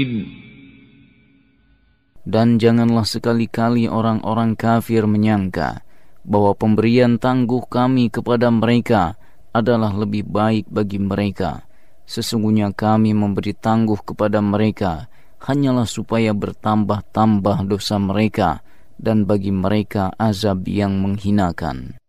Dan janganlah sekali-kali orang-orang kafir menyangka bahwa pemberian tangguh kami kepada mereka adalah lebih baik bagi mereka. Sesungguhnya kami memberi tangguh kepada mereka hanyalah supaya bertambah-tambah dosa mereka dan bagi mereka azab yang menghinakan.